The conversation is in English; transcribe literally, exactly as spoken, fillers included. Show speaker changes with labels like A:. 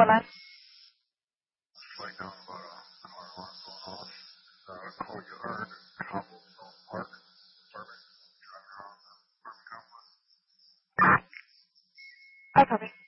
A: 来。
B: Slowing down about a car alarm going off. Uh, call you heard Cobblestone Park. Apartment. Driving around the apartment complex.
A: I copy.